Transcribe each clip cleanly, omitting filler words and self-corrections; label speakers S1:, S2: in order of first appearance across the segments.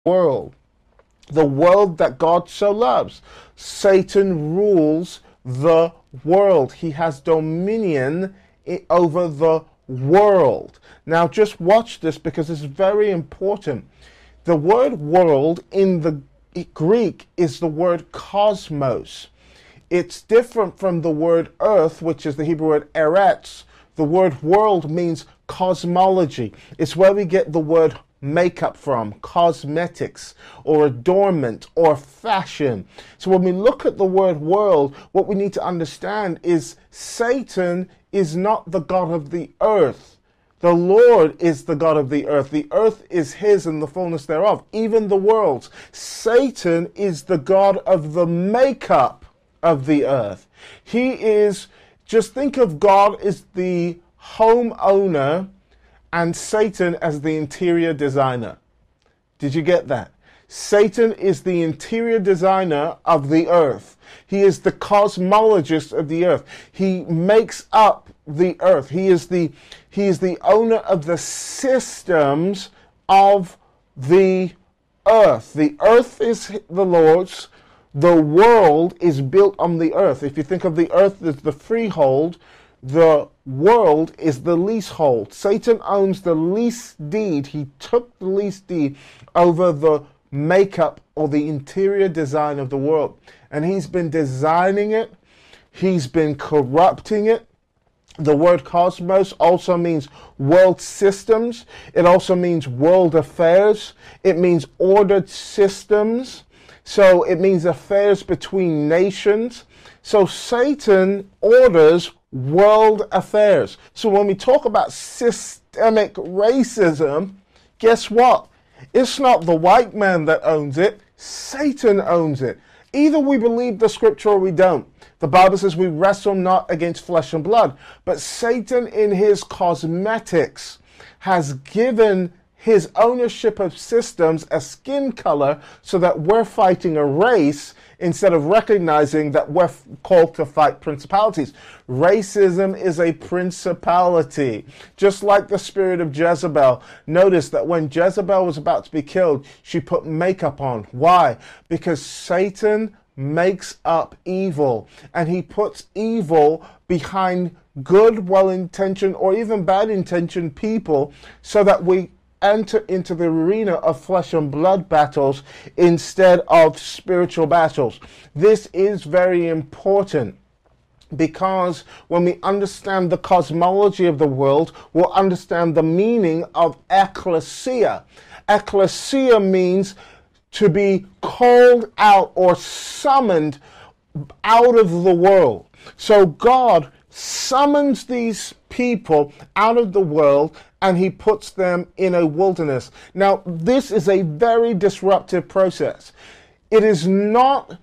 S1: world. The world that God so loves. Satan rules the world. He has dominion over the world. Now just watch this because it's very important. The word world in the Greek is the word cosmos. It's different from the word earth, which is the Hebrew word eretz. The word world means cosmology. It's where we get the word makeup from, cosmetics or adornment or fashion. So when we look at the word world, what we need to understand is Satan is not the God of the earth. The Lord is the God of the earth. The earth is his and the fullness thereof, even the worlds. Satan is the God of the makeup of the earth. He is, just think of God as the homeowner and Satan as the interior designer. Did you get that? Satan is the interior designer of the earth. He is the cosmologist of the earth. He makes up the earth. He is the owner of the systems of the earth. The earth is the Lord's. The world is built on the earth. If you think of the earth as the freehold, the world is the leasehold. Satan owns the lease deed. He took the lease deed over the makeup or the interior design of the world. And he's been designing it. He's been corrupting it. The word cosmos also means world systems. It also means world affairs. It means ordered systems. So it means affairs between nations. So Satan orders world affairs. So when we talk about systemic racism, guess what? It's not the white man that owns it. Satan owns it. Either we believe the scripture or we don't. The Bible says we wrestle not against flesh and blood. But Satan in his cosmetics has given his ownership of systems a skin color so that we're fighting a race instead of recognizing that we're called to fight principalities. Racism is a principality. Just like the spirit of Jezebel. Notice that when Jezebel was about to be killed, she put makeup on. Why? Because Satan makes up evil, and he puts evil behind good, well-intentioned, or even bad-intentioned people so that we enter into the arena of flesh and blood battles instead of spiritual battles. This is very important because when we understand the cosmology of the world, we'll understand the meaning of ecclesia. Ecclesia means to be called out or summoned out of the world. So God summons these people out of the world and he puts them in a wilderness. Now, this is a very disruptive process. It is not,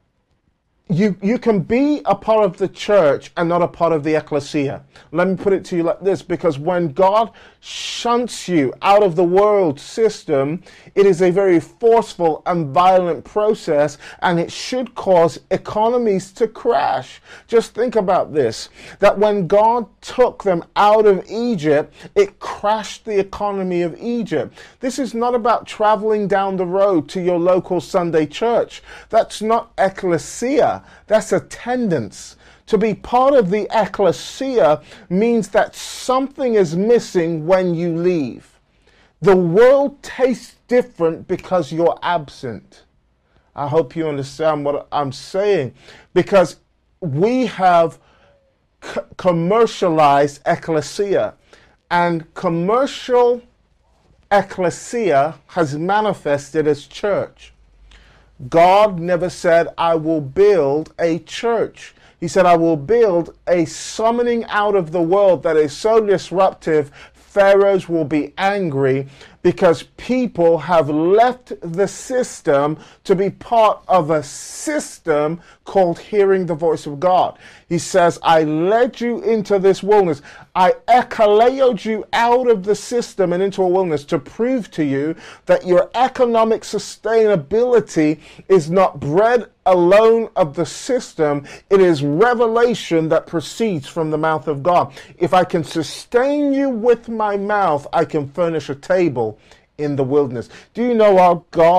S1: you can be a part of the church and not a part of the ecclesia. Let me put it to you like this, because when God shunts you out of the world system, it is a very forceful and violent process, and it should cause economies to crash. Just think about this, that when God took them out of Egypt, it crashed the economy of Egypt. This is not about traveling down the road to your local Sunday church. That's not ecclesia. That's attendance. To be part of the ecclesia means that something is missing when you leave. The world tastes different because you're absent. I hope you understand what I'm saying, because we have commercialized ecclesia, and commercial ecclesia has manifested as church. God never said, I will build a church. He said, I will build a summoning out of the world that is so disruptive, pharaohs will be angry because people have left the system to be part of a system called hearing the voice of God. He says, I led you into this wilderness. I ekaleoed you out of the system and into a wilderness to prove to you that your economic sustainability is not bread alone of the system. It is revelation that proceeds from the mouth of God. If I can sustain you with my mouth, I can furnish a table in the wilderness. Do you know our God